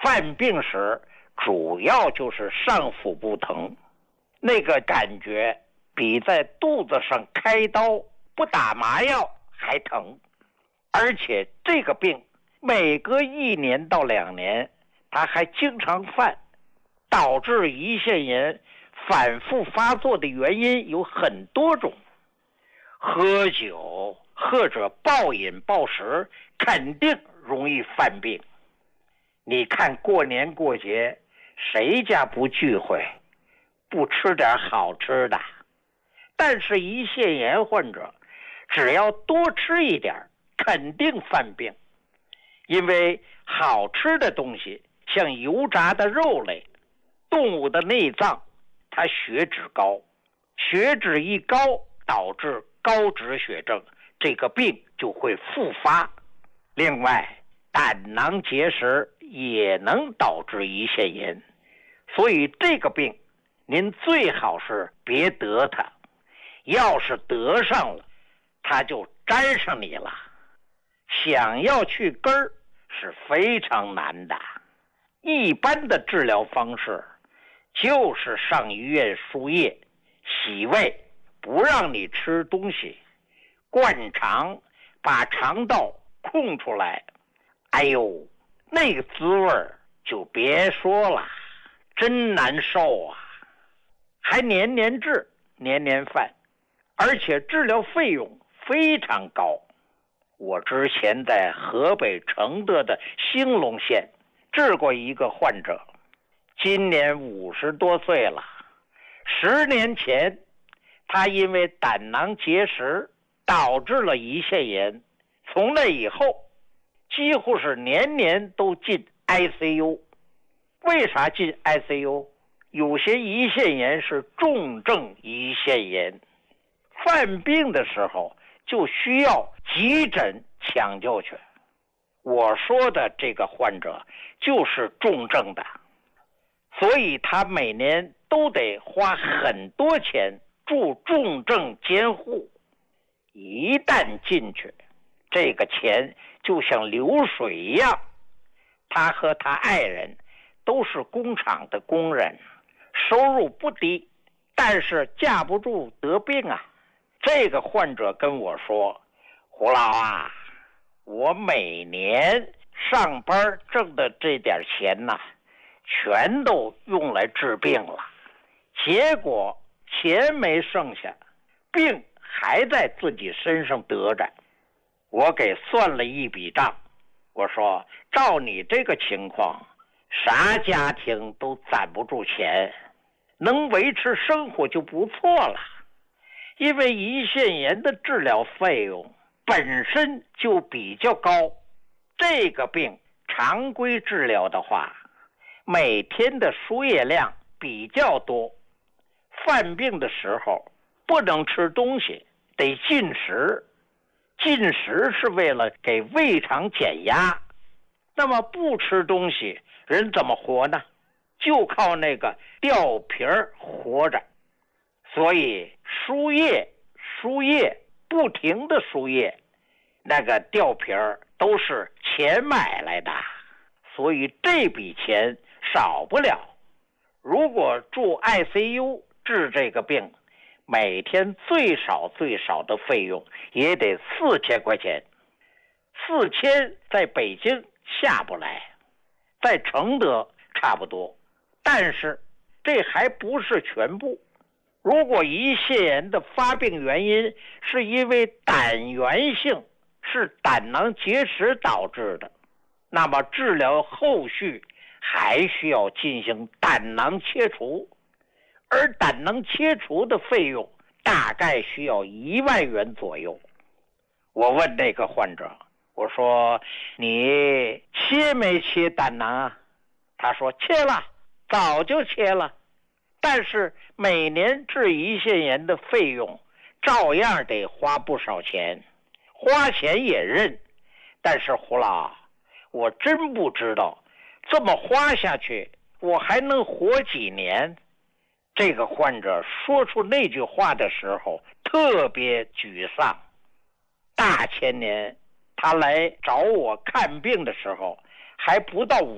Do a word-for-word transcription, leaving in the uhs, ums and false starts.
犯病时主要就是上腹部疼，那个感觉比在肚子上开刀不打麻药还疼，而且这个病每隔一年到两年它还经常犯，导致胰腺炎反复发作的原因有很多种。喝酒或者暴饮暴食肯定容易犯病。你看过年过节谁家不聚会，不吃点好吃的？但是胰腺炎患者只要多吃一点肯定犯病，因为好吃的东西像油炸的肉类、动物的内脏，它血脂高，血脂一高导致高脂血症，这个病就会复发。另外胆囊结石也能导致胰腺炎，所以这个病您最好是别得它，要是得上了它就沾上你了，想要去根儿是非常难的。一般的治疗方式就是上医院输液洗胃，不让你吃东西，灌肠，把肠道空出来。哎呦，那个滋味就别说了，真难受啊！还年年治，年年犯，而且治疗费用非常高。我之前在河北承德的兴隆县治过一个患者，今年五十多岁了。十年前他因为胆囊结石导致了胰腺炎，从那以后几乎是年年都进 I C U。 为啥进 I C U？ 有些胰腺炎是重症胰腺炎，犯病的时候就需要急诊抢救去。我说的这个患者就是重症的，所以他每年都得花很多钱住重症监护。一旦进去，这个钱就像流水一样。他和他爱人都是工厂的工人，收入不低，但是架不住得病啊。这个患者跟我说，胡老啊，我每年上班挣的这点钱呢，全都用来治病了，结果钱没剩下，病还在自己身上得着。我给算了一笔账，我说照你这个情况，啥家庭都攒不住钱，能维持生活就不错了。因为胰腺炎的治疗费用本身就比较高，这个病常规治疗的话，每天的输液量比较多，犯病的时候不能吃东西，得进食。进食是为了给胃肠减压，那么不吃东西人怎么活呢？就靠那个吊瓶活着。所以输液输液不停的输液，那个吊瓶都是钱买来的，所以这笔钱少不了。如果住 I C U 治这个病，每天最少最少的费用也得四千块钱。四千在北京下不来，在承德差不多，但是这还不是全部。如果胰腺炎的发病原因是因为胆源性，是胆囊结石导致的，那么治疗后续还需要进行胆囊切除，而胆囊切除的费用大概需要一万元左右。我问那个患者，我说你切没切胆囊啊？他说切了，早就切了，但是每年治胰腺炎的费用照样得花不少钱，花钱也认。但是胡老，我真不知道这么花下去我还能活几年。这个患者说出那句话的时候特别沮丧。大前年他来找我看病的时候还不到五